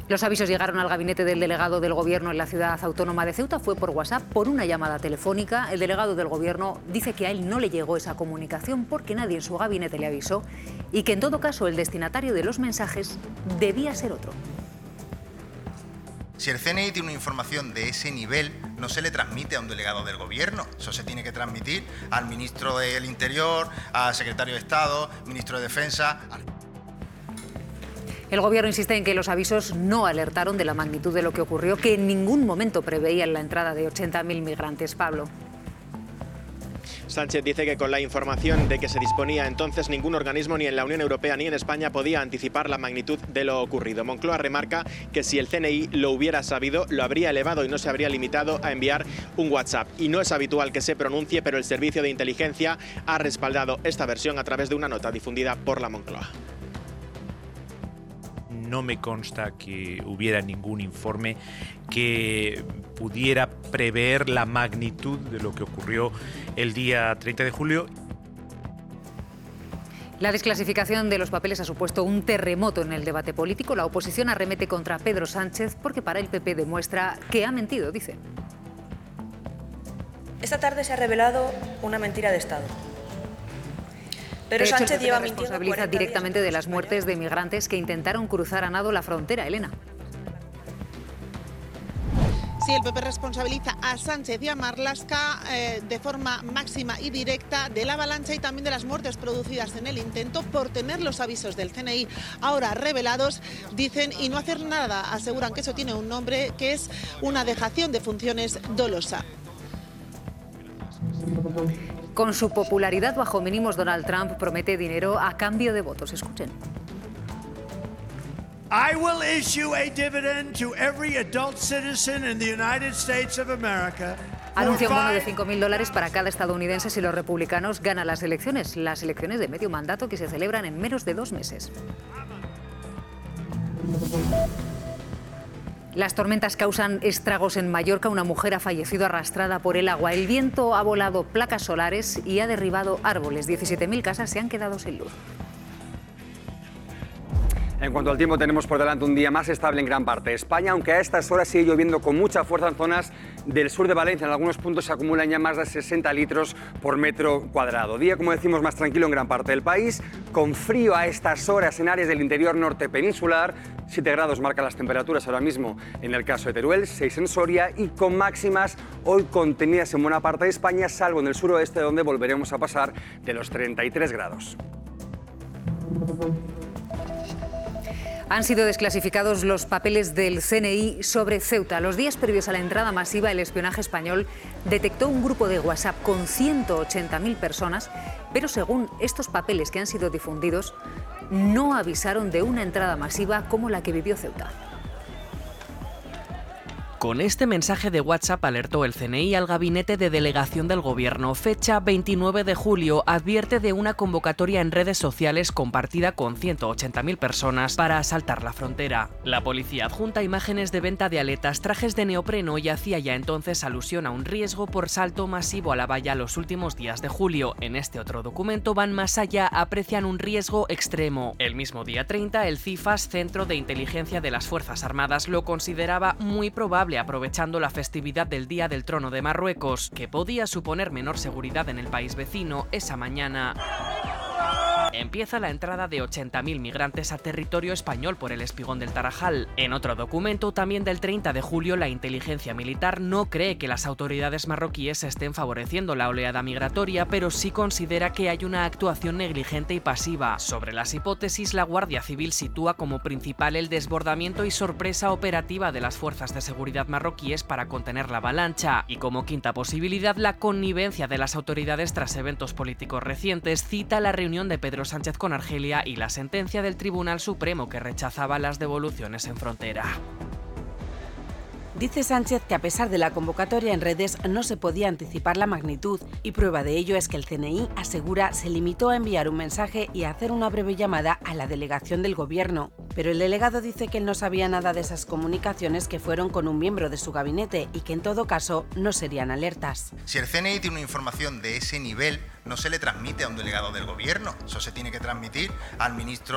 Los avisos llegaron al gabinete del delegado del Gobierno en la ciudad autónoma de Ceuta. Fue por WhatsApp, por una llamada telefónica. El delegado del Gobierno dice que a él no le llegó esa comunicación porque nadie en su gabinete le avisó y que en todo caso el destinatario de los mensajes debía ser otro. Si el CNI tiene una información de ese nivel, no se le transmite a un delegado del Gobierno. Eso se tiene que transmitir al ministro del Interior, al secretario de Estado, ministro de Defensa. El Gobierno insiste en que los avisos no alertaron de la magnitud de lo que ocurrió, que en ningún momento preveían la entrada de 80.000 migrantes. Pablo. Sánchez dice que con la información de que se disponía entonces ningún organismo ni en la Unión Europea ni en España podía anticipar la magnitud de lo ocurrido. Moncloa remarca que si el CNI lo hubiera sabido, lo habría elevado y no se habría limitado a enviar un WhatsApp. Y no es habitual que se pronuncie, pero el Servicio de Inteligencia ha respaldado esta versión a través de una nota difundida por la Moncloa. No me consta que hubiera ningún informe que pudiera prever la magnitud de lo que ocurrió el día 30 de julio. La desclasificación de los papeles ha supuesto un terremoto en el debate político. La oposición arremete contra Pedro Sánchez porque para el PP demuestra que ha mentido, dice. Esta tarde se ha revelado una mentira de Estado. Pero de hecho, Sánchez lleva mintiendo responsabiliza directamente de las muertes de migrantes que intentaron cruzar a nado la frontera. Elena. Sí, el PP responsabiliza a Sánchez y a Marlaska de forma máxima y directa de la avalancha y también de las muertes producidas en el intento por tener los avisos del CNI ahora revelados, dicen, y no hacer nada. Aseguran que eso tiene un nombre, que es una dejación de funciones dolosa. Con su popularidad bajo mínimos, Donald Trump promete dinero a cambio de votos. Escuchen. I will issue a dividend to every adult citizen in the United States of America. Anuncia un bono de $5.000 para cada estadounidense si los republicanos ganan las elecciones de medio mandato que se celebran en menos de 2 meses. Las tormentas causan estragos en Mallorca. Una mujer ha fallecido arrastrada por el agua. El viento ha volado placas solares y ha derribado árboles. 17.000 casas se han quedado sin luz. En cuanto al tiempo, tenemos por delante un día más estable en gran parte de España, aunque a estas horas sigue lloviendo con mucha fuerza en zonas del sur de Valencia. En algunos puntos se acumulan ya más de 60 litros por metro cuadrado. Día, como decimos, más tranquilo en gran parte del país, con frío a estas horas en áreas del interior norte peninsular. 7 grados marcan las temperaturas ahora mismo en el caso de Teruel, 6 en Soria, y con máximas hoy contenidas en buena parte de España, salvo en el suroeste, donde volveremos a pasar de los 33 grados. Han sido desclasificados los papeles del CNI sobre Ceuta. Los días previos a la entrada masiva, el espionaje español detectó un grupo de WhatsApp con 180.000 personas, pero según estos papeles que han sido difundidos, no avisaron de una entrada masiva como la que vivió Ceuta. Con este mensaje de WhatsApp alertó el CNI al gabinete de delegación del Gobierno. Fecha 29 de julio, advierte de una convocatoria en redes sociales compartida con 180.000 personas para asaltar la frontera. La policía adjunta imágenes de venta de aletas, trajes de neopreno y hacía ya entonces alusión a un riesgo por salto masivo a la valla los últimos días de julio. En este otro documento van más allá, aprecian un riesgo extremo. El mismo día 30, el CIFAS, Centro de Inteligencia de las Fuerzas Armadas, lo consideraba muy probable aprovechando la festividad del Día del Trono de Marruecos, que podía suponer menor seguridad en el país vecino. Esa mañana empieza la entrada de 80.000 migrantes a territorio español por el Espigón del Tarajal. En otro documento, también del 30 de julio, la inteligencia militar no cree que las autoridades marroquíes estén favoreciendo la oleada migratoria, pero sí considera que hay una actuación negligente y pasiva. Sobre las hipótesis, la Guardia Civil sitúa como principal el desbordamiento y sorpresa operativa de las fuerzas de seguridad marroquíes para contener la avalancha, y como quinta posibilidad, la connivencia de las autoridades tras eventos políticos recientes. Cita la reunión de Pedro Sánchez con Argelia y la sentencia del Tribunal Supremo que rechazaba las devoluciones en frontera. Dice Sánchez que a pesar de la convocatoria en redes no se podía anticipar la magnitud, y prueba de ello es que el CNI, asegura, se limitó a enviar un mensaje y a hacer una breve llamada a la delegación del Gobierno. Pero el delegado dice que él no sabía nada de esas comunicaciones, que fueron con un miembro de su gabinete y que en todo caso no serían alertas. Si el CNI tiene una información de ese nivel, no se le transmite a un delegado del Gobierno. Eso se tiene que transmitir al ministro